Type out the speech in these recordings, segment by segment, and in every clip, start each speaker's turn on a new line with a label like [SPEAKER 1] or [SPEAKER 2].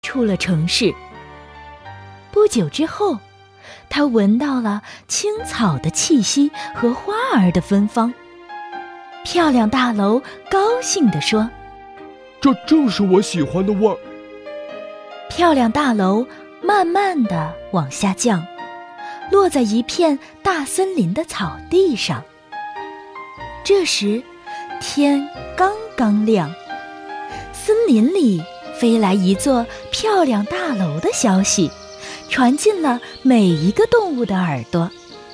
[SPEAKER 1] 出了城市。不久之后，他闻到了青草的气息和花儿的芬芳。漂亮大楼高兴地说：“
[SPEAKER 2] 这正是我喜欢的味儿。”
[SPEAKER 1] 漂亮大楼慢慢地往下降，落在一片大森林的草地上。这时，天刚刚亮，森林里飞来一座漂亮大楼的消息，传进了每一个动物的耳朵。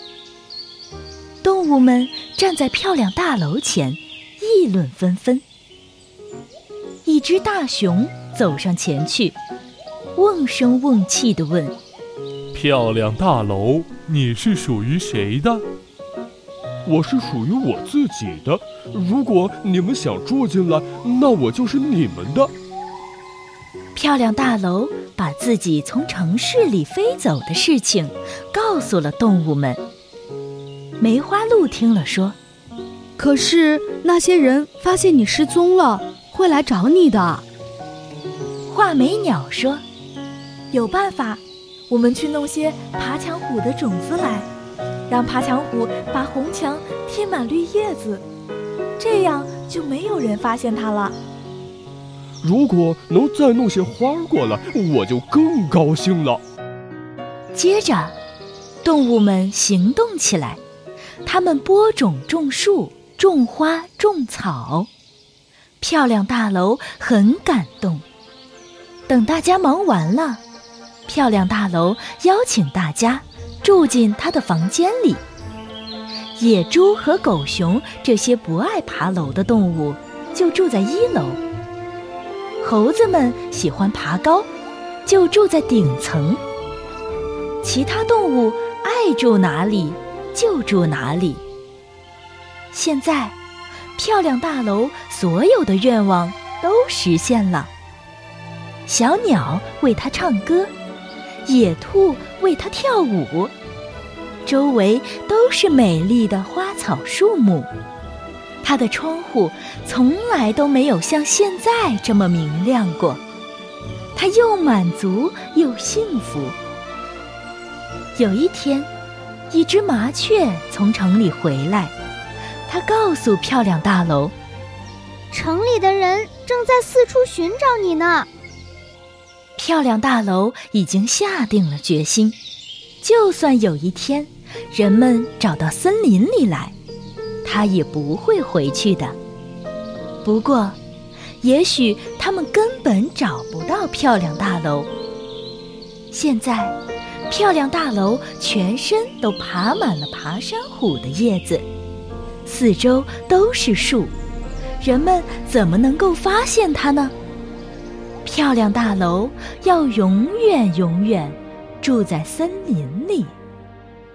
[SPEAKER 1] 动物们站在漂亮大楼前，议论纷纷。一只大熊走上前去，瓮声瓮气地问：“
[SPEAKER 3] 漂亮大楼，你是属于谁的？”“
[SPEAKER 2] 我是属于我自己的，如果你们想住进来，那我就是你们的。”
[SPEAKER 1] 漂亮大楼把自己从城市里飞走的事情告诉了动物们。梅花鹿听了说：“
[SPEAKER 4] 可是那些人发现你失踪了，会来找你的。”
[SPEAKER 1] 画眉鸟说：“
[SPEAKER 5] 有办法，我们去弄些爬墙虎的种子来，让爬墙虎把红墙贴满绿叶子，这样就没有人发现它了。”“
[SPEAKER 2] 如果能再弄些花过来，我就更高兴了。”
[SPEAKER 1] 接着，动物们行动起来，它们播种、种树、种花、种草。漂亮大楼很感动。等大家忙完了，漂亮大楼邀请大家住进他的房间里。野猪和狗熊这些不爱爬楼的动物就住在1楼。猴子们喜欢爬高，就住在顶层。其他动物爱住哪里就住哪里。现在，漂亮大楼所有的愿望都实现了。小鸟为它唱歌，野兔为它跳舞，周围都是美丽的花草树木。它的窗户从来都没有像现在这么明亮过。它又满足又幸福。有一天，一只麻雀从城里回来，它告诉漂亮大楼：“
[SPEAKER 6] 城里的人正在四处寻找你呢。”
[SPEAKER 1] 漂亮大楼已经下定了决心，就算有一天人们找到森林里来，他也不会回去的。不过，也许他们根本找不到漂亮大楼。现在，漂亮大楼全身都爬满了爬山虎的叶子，四周都是树，人们怎么能够发现它呢？漂亮大楼要永远永远住在森林里。